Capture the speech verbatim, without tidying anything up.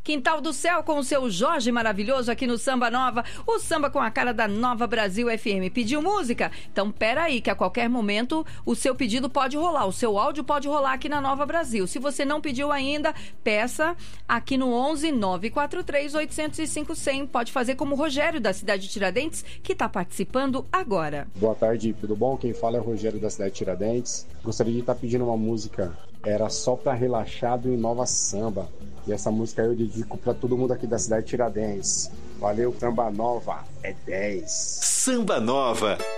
Quintal do Céu com o seu Jorge maravilhoso aqui no Samba Nova, o samba com a cara da Nova Brasil F M. Pediu música? Então pera aí que a qualquer momento o seu pedido pode rolar, o seu áudio pode rolar aqui na Nova Brasil. Se você não pediu ainda, peça aqui no onze nove quatro três oito zero cinco zero zero. Pode fazer como o Rogério da cidade de Tiradentes, que está participando agora. Boa tarde, tudo bom? Quem fala é o Rogério da cidade de Tiradentes. Gostaria de estar pedindo uma música, era Só Pra Relaxado e Nova Samba. E essa música eu dedico pra todo mundo aqui da cidade de Tiradentes. Valeu, Samba Nova, é dez. Samba Nova.